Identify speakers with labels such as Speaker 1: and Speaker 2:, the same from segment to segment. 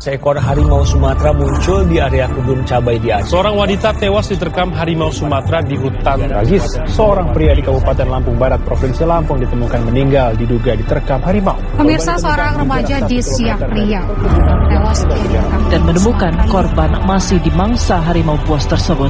Speaker 1: seekor harimau Sumatera muncul di area kebun cabai di Aceh.
Speaker 2: Seorang wanita tewas diterkam harimau Sumatera di hutan.
Speaker 3: Tragis, seorang pria di Kabupaten Lampung Barat, Provinsi Lampung ditemukan meninggal diduga diterkam harimau.
Speaker 4: Pemirsa, seorang remaja di Siak Riau tewas
Speaker 5: dan menemukan korban masih dimangsa harimau buas tersebut.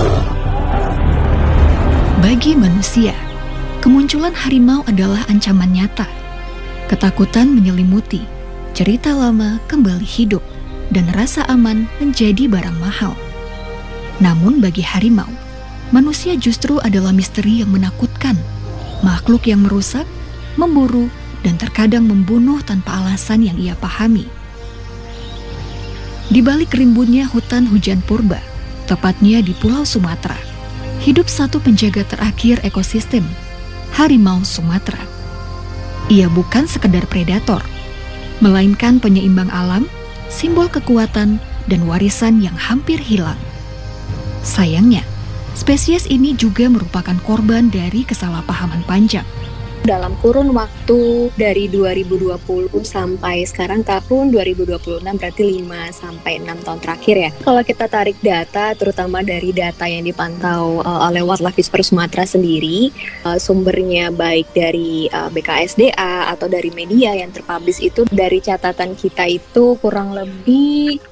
Speaker 6: Bagi manusia, kemunculan harimau adalah ancaman nyata. Ketakutan menyelimuti, cerita lama kembali hidup, dan rasa aman menjadi barang mahal. Namun bagi harimau, manusia justru adalah misteri yang menakutkan, makhluk yang merusak, memburu, dan terkadang membunuh tanpa alasan yang ia pahami. Di balik rimbunnya hutan hujan purba, tepatnya di Pulau Sumatera, hidup satu penjaga terakhir ekosistem, harimau Sumatera. Ia bukan sekedar predator, melainkan penyeimbang alam, simbol kekuatan, dan warisan yang hampir hilang. Sayangnya, spesies ini juga merupakan korban dari kesalahpahaman panjang.
Speaker 7: Dalam kurun waktu dari 2020 sampai sekarang tahun 2026, berarti 5-6 tahun terakhir ya. Kalau kita tarik data, terutama dari data yang dipantau oleh Wildlife Whisperer Sumatera sendiri, sumbernya baik dari BKSDA atau dari media yang terpublish, itu dari catatan kita itu kurang lebih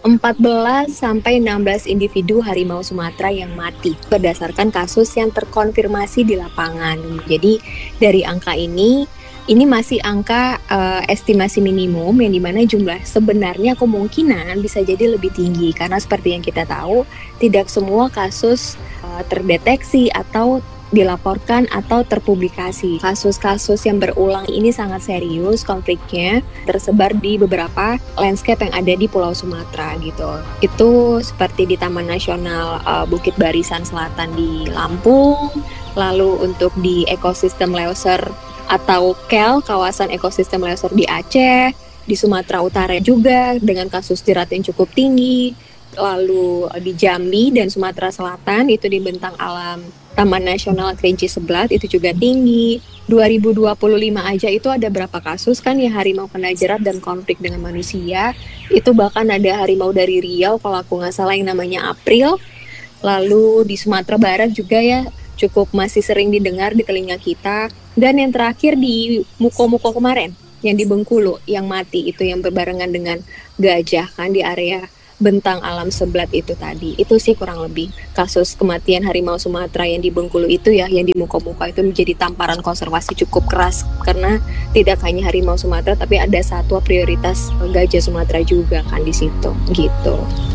Speaker 7: 14-16 individu harimau Sumatera yang mati berdasarkan kasus yang terkonfirmasi di lapangan. Jadi dari angka ini masih angka estimasi minimum, yang dimana jumlah sebenarnya kemungkinan bisa jadi lebih tinggi, karena seperti yang kita tahu tidak semua kasus terdeteksi atau dilaporkan atau terpublikasi. Kasus-kasus yang berulang ini sangat serius, konfliknya tersebar di beberapa landscape yang ada di Pulau Sumatera gitu. Itu seperti di Taman Nasional Bukit Barisan Selatan di Lampung, lalu untuk di ekosistem Leuser atau KEL, kawasan ekosistem Leuser di Aceh, di Sumatera Utara juga dengan kasus jerat yang cukup tinggi, lalu di Jambi dan Sumatera Selatan itu di bentang alam Taman Nasional Kerinci Seblat itu juga tinggi. 2025 aja itu ada berapa kasus kan ya harimau kena jerat dan konflik dengan manusia. Itu bahkan ada harimau dari Riau kalau aku nggak salah yang namanya April. Lalu di Sumatera Barat juga ya cukup masih sering didengar di telinga kita. Dan yang terakhir di Muko-Muko kemarin, yang di Bengkulu, yang mati itu yang berbarengan dengan gajah kan di area bentang alam Seblat itu tadi. Itu sih kurang lebih kasus kematian harimau Sumatera yang di Bengkulu itu ya, yang di Muko-Muko itu menjadi tamparan konservasi cukup keras. Karena tidak hanya harimau Sumatera, tapi ada satwa prioritas gajah Sumatera juga kan di situ, gitu.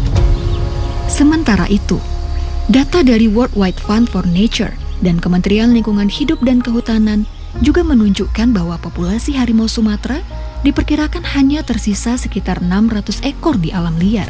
Speaker 6: Sementara itu, data dari World Wide Fund for Nature dan Kementerian Lingkungan Hidup dan Kehutanan juga menunjukkan bahwa populasi harimau Sumatera diperkirakan hanya tersisa sekitar 600 ekor di alam liar.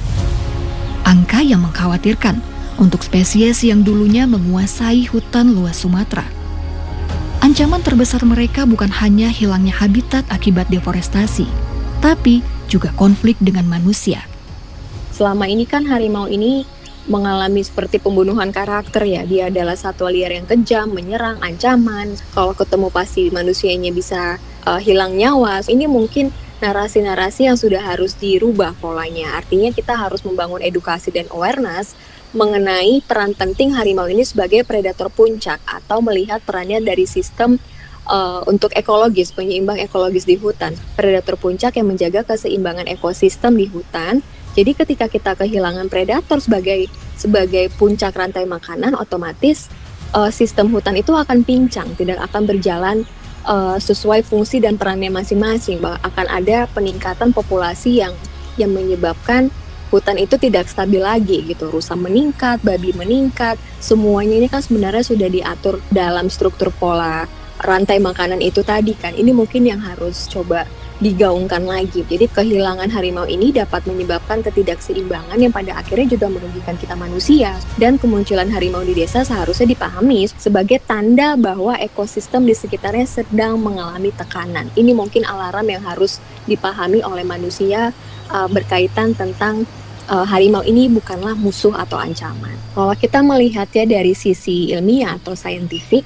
Speaker 6: Angka yang mengkhawatirkan untuk spesies yang dulunya menguasai hutan luas Sumatera. Ancaman terbesar mereka bukan hanya hilangnya habitat akibat deforestasi, tapi juga konflik dengan manusia.
Speaker 7: Selama ini kan harimau ini mengalami seperti pembunuhan karakter ya. Dia adalah satwa liar yang kejam, menyerang, ancaman. Kalau ketemu pasti manusianya bisa hilang nyawa. Ini mungkin narasi-narasi yang sudah harus dirubah polanya. Artinya kita harus membangun edukasi dan awareness mengenai peran penting harimau ini sebagai predator puncak, atau melihat perannya dari sistem untuk ekologis, penyeimbang ekologis di hutan. Predator puncak yang menjaga keseimbangan ekosistem di hutan. Jadi ketika kita kehilangan predator sebagai puncak rantai makanan, otomatis sistem hutan itu akan pincang, tidak akan berjalan sesuai fungsi dan perannya masing-masing. Akan ada peningkatan populasi yang menyebabkan hutan itu tidak stabil lagi gitu. Rusa meningkat, babi meningkat, semuanya ini kan sebenarnya sudah diatur dalam struktur pola rantai makanan itu tadi kan. Ini mungkin yang harus coba digaungkan lagi. Jadi kehilangan harimau ini dapat menyebabkan ketidakseimbangan yang pada akhirnya juga merugikan kita manusia. Dan kemunculan harimau di desa seharusnya dipahami sebagai tanda bahwa ekosistem di sekitarnya sedang mengalami tekanan. Ini mungkin alarm yang harus dipahami oleh manusia berkaitan tentang harimau ini bukanlah musuh atau ancaman. Kalau kita melihatnya dari sisi ilmiah atau saintifik,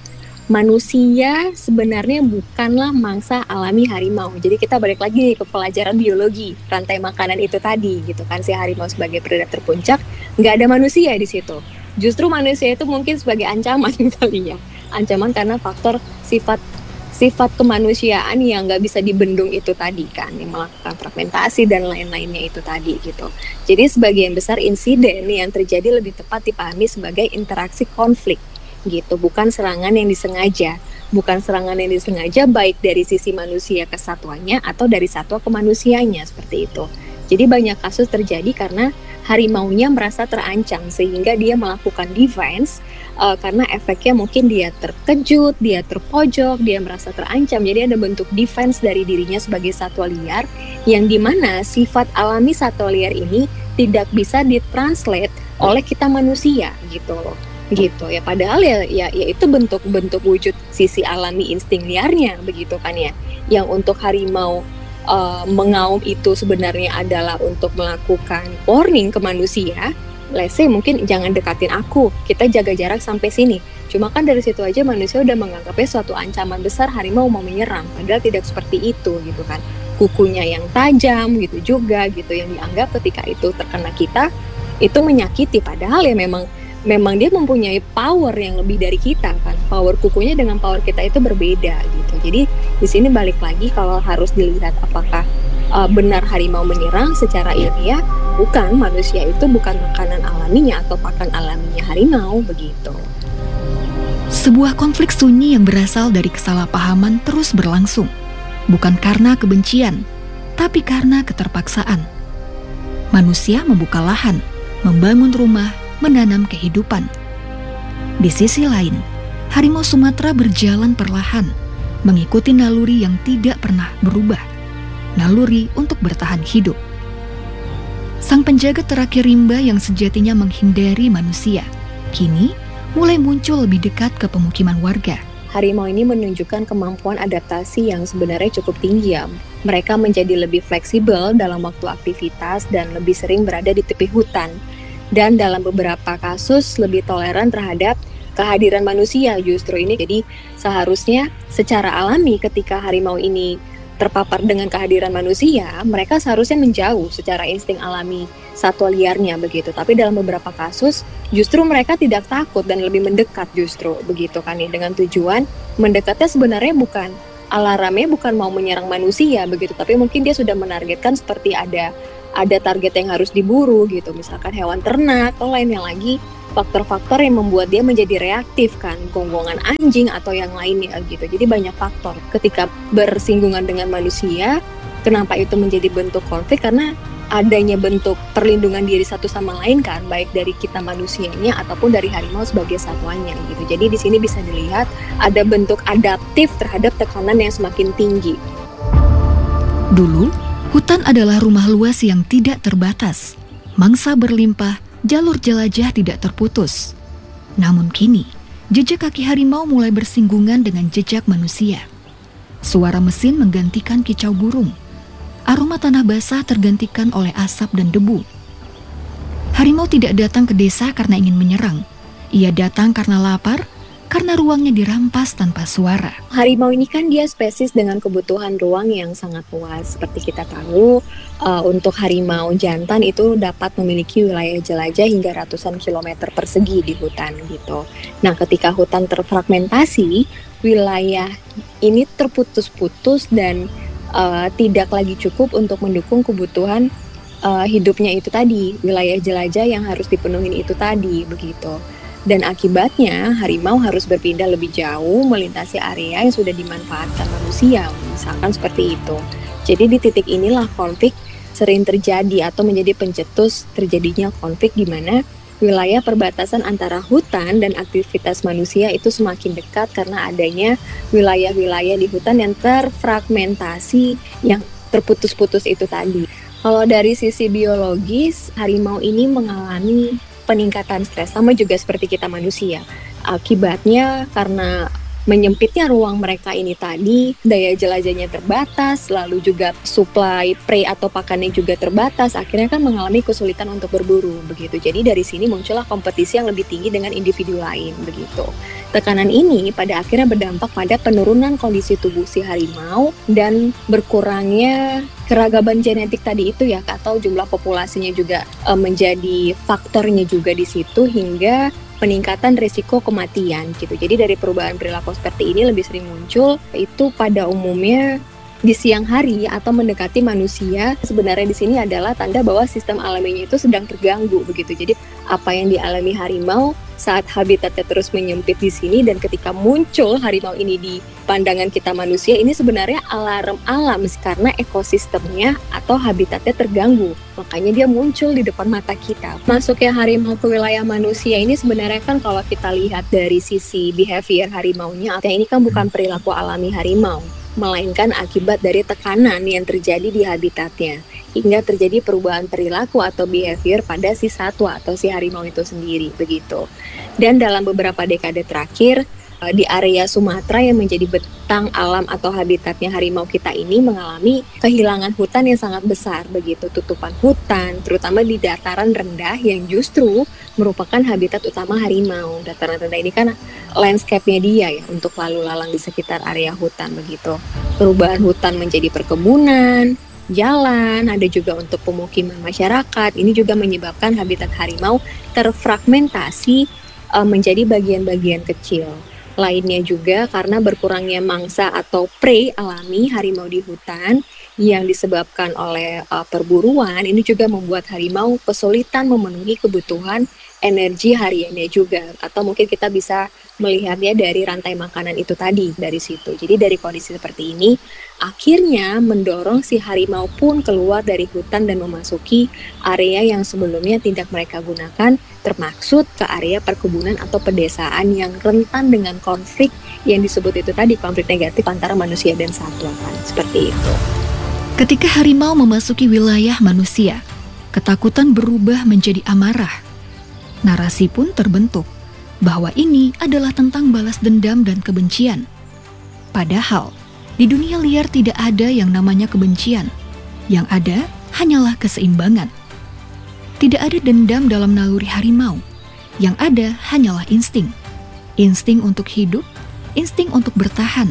Speaker 7: manusia sebenarnya bukanlah mangsa alami harimau. Jadi kita balik lagi ke pelajaran biologi, rantai makanan itu tadi gitu kan, si harimau sebagai predator puncak, nggak ada manusia di situ. Justru manusia itu mungkin sebagai ancaman kali ya. Ancaman karena faktor sifat kemanusiaan yang nggak bisa dibendung itu tadi kan, yang melakukan fragmentasi dan lain-lainnya itu tadi gitu. Jadi sebagian besar insiden yang terjadi lebih tepat dipahami sebagai interaksi konflik gitu, bukan serangan yang disengaja. Bukan serangan yang disengaja baik dari sisi manusia ke satwanya atau dari satwa ke manusianya, seperti itu. Jadi banyak kasus terjadi karena harimaunya merasa terancam sehingga dia melakukan defense karena efeknya mungkin dia terkejut, dia terpojok, dia merasa terancam. Jadi ada bentuk defense dari dirinya sebagai satwa liar yang dimana sifat alami satwa liar ini tidak bisa ditranslate oleh kita manusia gitu loh. Gitu ya, padahal ya itu bentuk wujud sisi alami insting liarnya begitu kan ya, yang untuk harimau mengaum itu sebenarnya adalah untuk melakukan warning ke manusia. Let's say mungkin jangan dekatin aku, kita jaga jarak sampai sini. Cuma kan dari situ aja manusia udah menganggapnya suatu ancaman besar, harimau mau menyerang, padahal tidak seperti itu gitu kan. Kukunya yang tajam gitu juga gitu, yang dianggap ketika itu terkena kita itu menyakiti, padahal ya memang dia mempunyai power yang lebih dari kita kan. Power kukunya dengan power kita itu berbeda gitu. Jadi di sini balik lagi kalau harus dilihat apakah benar harimau menyerang secara ilmiah, bukan, manusia itu bukan makanan alaminya atau pakan alaminya harimau begitu.
Speaker 6: Sebuah konflik sunyi yang berasal dari kesalahpahaman terus berlangsung, bukan karena kebencian, tapi karena keterpaksaan. Manusia membuka lahan, membangun rumah, menanam kehidupan. Di sisi lain, harimau Sumatera berjalan perlahan, mengikuti naluri yang tidak pernah berubah, naluri untuk bertahan hidup. Sang penjaga terakhir rimba yang sejatinya menghindari manusia, kini mulai muncul lebih dekat ke pemukiman warga.
Speaker 7: Harimau ini menunjukkan kemampuan adaptasi yang sebenarnya cukup tinggi ya. Mereka menjadi lebih fleksibel dalam waktu aktivitas dan lebih sering berada di tepi hutan. Dan dalam beberapa kasus lebih toleran terhadap kehadiran manusia justru ini. Jadi seharusnya secara alami ketika harimau ini terpapar dengan kehadiran manusia, mereka seharusnya menjauh secara insting alami satwa liarnya begitu. Tapi dalam beberapa kasus justru mereka tidak takut dan lebih mendekat justru begitu kan ya, dengan tujuan mendekatnya sebenarnya bukan alarmnya bukan mau menyerang manusia begitu, tapi mungkin dia sudah menargetkan seperti ada target yang harus diburu gitu, misalkan hewan ternak atau lainnya lagi, faktor-faktor yang membuat dia menjadi reaktif kan, gonggongan anjing atau yang lainnya gitu. Jadi banyak faktor ketika bersinggungan dengan manusia. Kenapa itu menjadi bentuk konflik? Karena adanya bentuk perlindungan diri satu sama lain kan, baik dari kita manusianya ataupun dari harimau sebagai satwanya gitu. Jadi di sini bisa dilihat ada bentuk adaptif terhadap tekanan yang semakin tinggi.
Speaker 6: Dulu, hutan adalah rumah luas yang tidak terbatas. Mangsa berlimpah, jalur jelajah tidak terputus. Namun kini, jejak kaki harimau mulai bersinggungan dengan jejak manusia. Suara mesin menggantikan kicau burung. Aroma tanah basah tergantikan oleh asap dan debu. Harimau tidak datang ke desa karena ingin menyerang. Ia datang karena lapar, karena ruangnya dirampas tanpa suara.
Speaker 7: Harimau ini kan dia spesies dengan kebutuhan ruang yang sangat luas. Seperti kita tahu, untuk harimau jantan itu dapat memiliki wilayah jelajah hingga ratusan kilometer persegi di hutan gitu. Nah, ketika hutan terfragmentasi, wilayah ini terputus-putus dan tidak lagi cukup untuk mendukung kebutuhan hidupnya itu tadi. Wilayah jelajah yang harus dipenuhi itu tadi begitu. Dan akibatnya harimau harus berpindah lebih jauh melintasi area yang sudah dimanfaatkan manusia, misalkan seperti itu. Jadi di titik inilah konflik sering terjadi atau menjadi pencetus terjadinya konflik di mana wilayah perbatasan antara hutan dan aktivitas manusia itu semakin dekat karena adanya wilayah-wilayah di hutan yang terfragmentasi, yang terputus-putus itu tadi. Kalau dari sisi biologis, harimau ini mengalami peningkatan stres, sama juga seperti kita manusia. Akibatnya karena menyempitnya ruang mereka ini tadi, daya jelajahnya terbatas, lalu juga supply prey atau pakannya juga terbatas, akhirnya kan mengalami kesulitan untuk berburu begitu. Jadi dari sini muncullah kompetisi yang lebih tinggi dengan individu lain begitu. Tekanan ini pada akhirnya berdampak pada penurunan kondisi tubuh si harimau dan berkurangnya keragaman genetik tadi itu ya, atau jumlah populasinya juga menjadi faktornya juga di situ hingga peningkatan risiko kematian gitu. Jadi dari perubahan perilaku seperti ini lebih sering muncul itu pada umumnya di siang hari atau mendekati manusia. Sebenarnya di sini adalah tanda bahwa sistem alaminya itu sedang terganggu begitu. Jadi apa yang dialami harimau saat habitatnya terus menyempit di sini dan ketika muncul harimau ini di pandangan kita manusia, ini sebenarnya alarm alam karena ekosistemnya atau habitatnya terganggu. Makanya dia muncul di depan mata kita. Masuknya harimau ke wilayah manusia ini sebenarnya kan kalau kita lihat dari sisi behavior harimaunya, ini kan bukan perilaku alami harimau, melainkan akibat dari tekanan yang terjadi di habitatnya hingga terjadi perubahan perilaku atau behavior pada si satwa atau si harimau itu sendiri begitu. Dan dalam beberapa dekade terakhir di area Sumatera yang menjadi bentang alam atau habitatnya harimau kita ini mengalami kehilangan hutan yang sangat besar begitu, tutupan hutan terutama di dataran rendah yang justru merupakan habitat utama harimau. Dataran rendah ini kan landscape-nya dia ya untuk lalu lalang di sekitar area hutan begitu. Perubahan hutan menjadi perkebunan, jalan, ada juga untuk pemukiman masyarakat. Ini juga menyebabkan habitat harimau terfragmentasi menjadi bagian-bagian kecil. Lainnya juga karena berkurangnya mangsa atau prey alami harimau di hutan yang disebabkan oleh perburuan, ini juga membuat harimau kesulitan memenuhi kebutuhan energi hariannya juga, atau mungkin kita bisa melihatnya dari rantai makanan itu tadi dari situ. Jadi dari kondisi seperti ini akhirnya mendorong si harimau pun keluar dari hutan dan memasuki area yang sebelumnya tidak mereka gunakan, termaksud ke area perkebunan atau pedesaan yang rentan dengan konflik yang disebut itu tadi, konflik negatif antara manusia dan satwa kan, seperti itu.
Speaker 6: Ketika harimau memasuki wilayah manusia, ketakutan berubah menjadi amarah. Narasi pun terbentuk bahwa ini adalah tentang balas dendam dan kebencian. Padahal, di dunia liar tidak ada yang namanya kebencian. Yang ada hanyalah keseimbangan. Tidak ada dendam dalam naluri harimau. Yang ada hanyalah insting. Insting untuk hidup, insting untuk bertahan.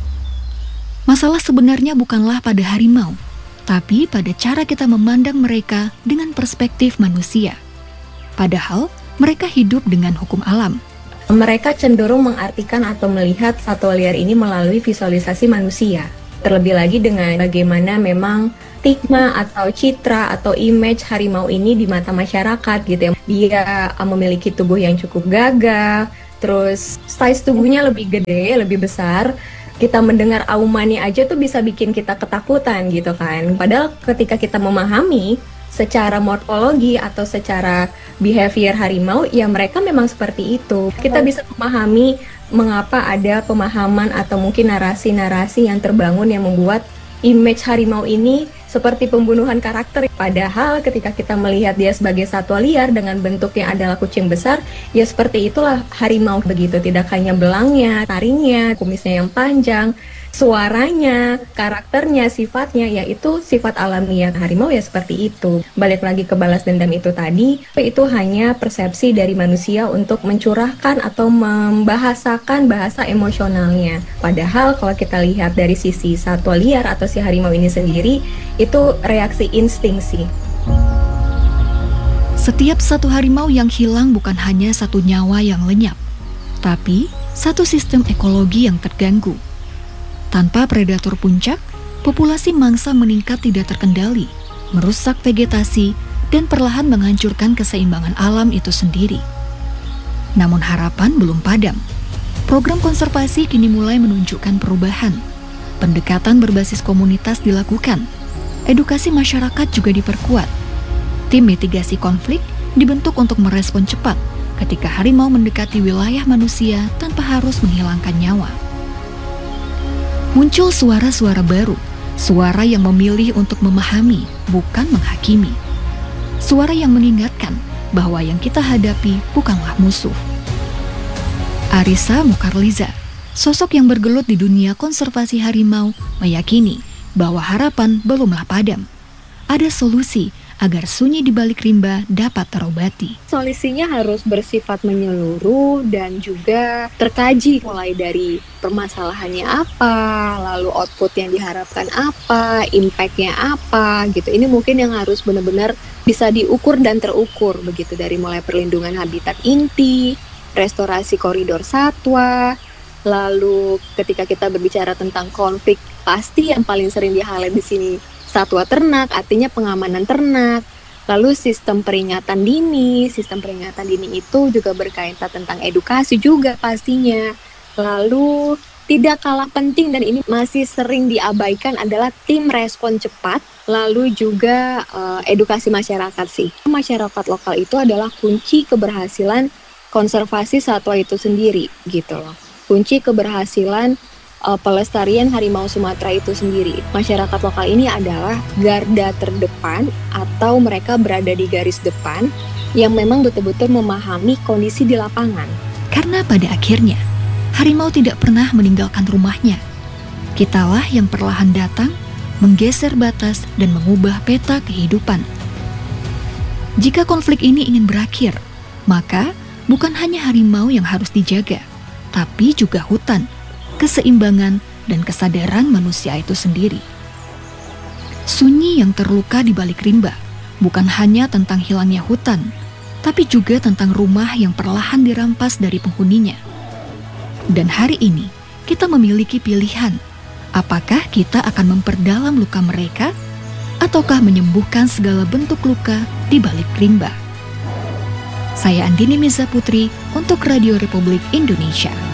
Speaker 6: Masalah sebenarnya bukanlah pada harimau, tapi pada cara kita memandang mereka dengan perspektif manusia. Padahal, mereka hidup dengan hukum alam.
Speaker 7: Mereka cenderung mengartikan atau melihat satwa liar ini melalui visualisasi manusia. Terlebih lagi dengan bagaimana memang stigma atau citra atau image harimau ini di mata masyarakat gitu ya. Dia memiliki tubuh yang cukup gagah, terus size tubuhnya lebih gede, lebih besar. Kita mendengar aumannya aja tuh bisa bikin kita ketakutan gitu kan. Padahal ketika kita memahami secara morfologi atau secara behavior harimau, ya mereka memang seperti itu. Kita bisa memahami mengapa ada pemahaman atau mungkin narasi-narasi yang terbangun yang membuat image harimau ini seperti pembunuhan karakter. Padahal ketika kita melihat dia sebagai satwa liar dengan bentuk yang adalah kucing besar, ya seperti itulah harimau begitu. Tidak hanya belangnya, taringnya, kumisnya yang panjang, suaranya, karakternya, sifatnya, yaitu sifat alamiah harimau ya seperti itu. Balik lagi ke balas dendam itu tadi, itu hanya persepsi dari manusia untuk mencurahkan atau membahasakan bahasa emosionalnya. Padahal kalau kita lihat dari sisi satwa liar atau si harimau ini sendiri, itu reaksi insting sih.
Speaker 6: Setiap satu harimau yang hilang bukan hanya satu nyawa yang lenyap, tapi satu sistem ekologi yang terganggu. Tanpa predator puncak, populasi mangsa meningkat tidak terkendali, merusak vegetasi, dan perlahan menghancurkan keseimbangan alam itu sendiri. Namun harapan belum padam. Program konservasi kini mulai menunjukkan perubahan. Pendekatan berbasis komunitas dilakukan. Edukasi masyarakat juga diperkuat. Tim mitigasi konflik dibentuk untuk merespon cepat ketika harimau mendekati wilayah manusia tanpa harus menghilangkan nyawa. Muncul suara-suara baru, suara yang memilih untuk memahami, bukan menghakimi. Suara yang mengingatkan bahwa yang kita hadapi bukanlah musuh. Arissa Mukarliza, sosok yang bergelut di dunia konservasi harimau, meyakini bahwa harapan belumlah padam. Ada solusi agar sunyi di balik rimba dapat terobati.
Speaker 7: Solusinya harus bersifat menyeluruh dan juga terkaji, mulai dari permasalahannya apa, lalu output yang diharapkan apa, impact-nya apa gitu. Ini mungkin yang harus benar-benar bisa diukur dan terukur begitu, dari mulai perlindungan habitat inti, restorasi koridor satwa, lalu ketika kita berbicara tentang konflik, pasti yang paling sering di-highlight di sini satwa ternak, artinya pengamanan ternak. Lalu sistem peringatan dini itu juga berkaitan tentang edukasi juga pastinya. Lalu tidak kalah penting dan ini masih sering diabaikan adalah tim respon cepat. Lalu juga edukasi masyarakat sih. Masyarakat lokal itu adalah kunci keberhasilan konservasi satwa itu sendiri gitu loh. Kunci keberhasilan pelestarian harimau Sumatera itu sendiri. Masyarakat lokal ini adalah garda terdepan atau mereka berada di garis depan yang memang betul-betul memahami kondisi di lapangan.
Speaker 6: Karena pada akhirnya, harimau tidak pernah meninggalkan rumahnya. Kitalah yang perlahan datang, menggeser batas dan mengubah peta kehidupan. Jika konflik ini ingin berakhir, maka bukan hanya harimau yang harus dijaga, tapi juga hutan, keseimbangan, dan kesadaran manusia itu sendiri. Sunyi yang terluka di balik rimba bukan hanya tentang hilangnya hutan, tapi juga tentang rumah yang perlahan dirampas dari penghuninya. Dan hari ini, kita memiliki pilihan. Apakah kita akan memperdalam luka mereka, ataukah menyembuhkan segala bentuk luka di balik rimba? Saya Andini Miza Putri untuk Radio Republik Indonesia.